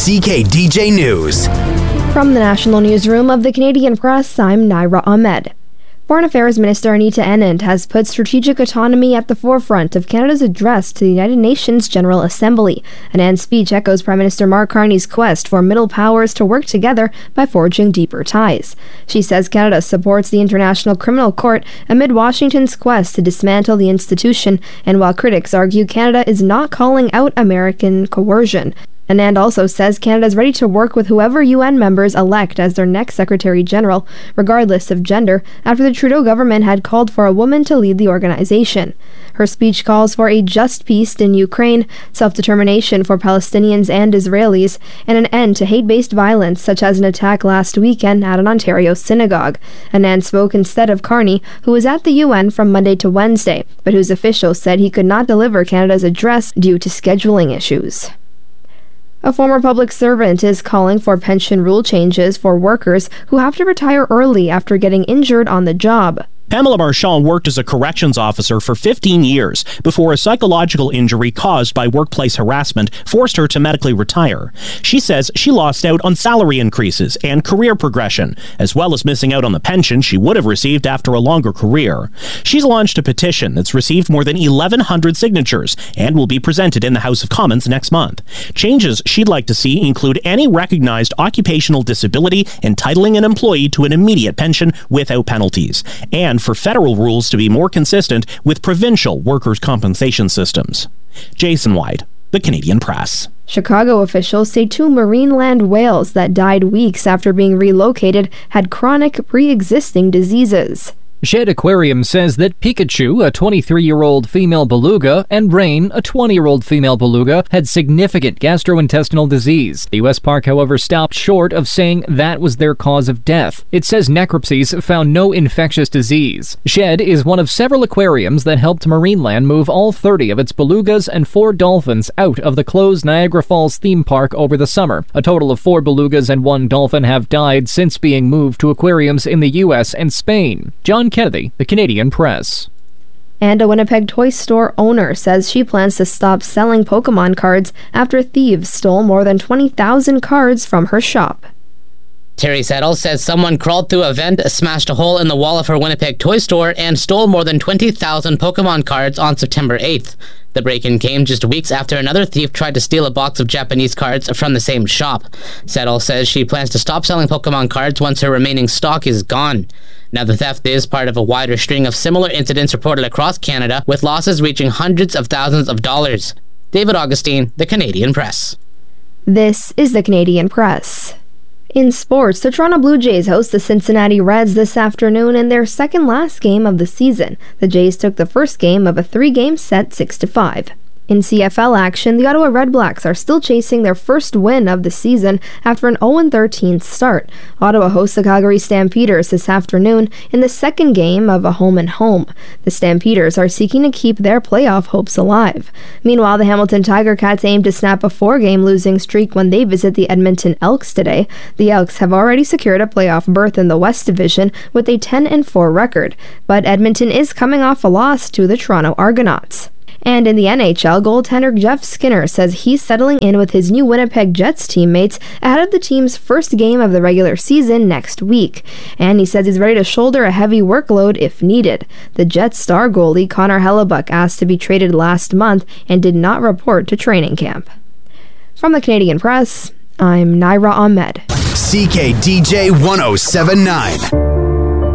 CKDJ News. From the National Newsroom of the Canadian Press, I'm Naira Ahmed. Foreign Affairs Minister Anita Anand has put strategic autonomy at the forefront of Canada's address to the United Nations General Assembly. Anand's speech echoes Prime Minister Mark Carney's quest for middle powers to work together by forging deeper ties. She says Canada supports the International Criminal Court amid Washington's quest to dismantle the institution, and while critics argue Canada is not calling out American coercion. Anand also says Canada is ready to work with whoever UN members elect as their next Secretary General, regardless of gender, after the Trudeau government had called for a woman to lead the organization. Her speech calls for a just peace in Ukraine, self-determination for Palestinians and Israelis, and an end to hate-based violence such as an attack last weekend at an Ontario synagogue. Anand spoke instead of Carney, who was at the UN from Monday to Wednesday, but whose officials said he could not deliver Canada's address due to scheduling issues. A former public servant is calling for pension rule changes for workers who have to retire early after getting injured on the job. Pamela Marchand worked as a corrections officer for 15 years before a psychological injury caused by workplace harassment forced her to medically retire. She says she lost out on salary increases and career progression, as well as missing out on the pension she would have received after a longer career. She's launched a petition that's received more than 1,100 signatures and will be presented in the House of Commons next month. Changes she'd like to see include any recognized occupational disability entitling an employee to an immediate pension without penalties, and for federal rules to be more consistent with provincial workers' compensation systems. Jason White, The Canadian Press. Chicago officials say 2 Marineland whales that died weeks after being relocated had chronic pre-existing diseases. Shed Aquarium says that Pikachu, a 23-year-old female beluga, and Rain, a 20-year-old female beluga, had significant gastrointestinal disease. The U.S. park, however, stopped short of saying that was their cause of death. It says necropsies found no infectious disease. Shed is one of several aquariums that helped Marineland move all 30 of its belugas and 4 dolphins out of the closed Niagara Falls theme park over the summer. A total of 4 belugas and 1 dolphin have died since being moved to aquariums in the U.S. and Spain. John Kennedy, The Canadian Press. And a Winnipeg toy store owner says she plans to stop selling Pokemon cards after thieves stole more than 20,000 cards from her shop. Terry Settle says someone crawled through a vent, smashed a hole in the wall of her Winnipeg toy store, and stole more than 20,000 Pokemon cards on September 8th. The break-in came just weeks after another thief tried to steal a box of Japanese cards from the same shop. Settle says she plans to stop selling Pokemon cards once her remaining stock is gone. Now, the theft is part of a wider string of similar incidents reported across Canada, with losses reaching hundreds of thousands of dollars. David Augustine, The Canadian Press. This is The Canadian Press. In sports, the Toronto Blue Jays host the Cincinnati Reds this afternoon in their second-last game of the season. The Jays took the first game of a 3-game set 6-5. In CFL action, the Ottawa Redblacks are still chasing their first win of the season after an 0-13 start. Ottawa hosts the Calgary Stampeders this afternoon in the second game of a home-and-home. The Stampeders are seeking to keep their playoff hopes alive. Meanwhile, the Hamilton Tiger Cats aim to snap a 4-game losing streak when they visit the Edmonton Elks today. The Elks have already secured a playoff berth in the West Division with a 10-4 record, but Edmonton is coming off a loss to the Toronto Argonauts. And in the NHL, goaltender Jeff Skinner says he's settling in with his new Winnipeg Jets teammates ahead of the team's first game of the regular season next week. And he says he's ready to shoulder a heavy workload if needed. The Jets star goalie Connor Hellebuck asked to be traded last month and did not report to training camp. From the Canadian Press, I'm Naira Ahmed. CKDJ 1079.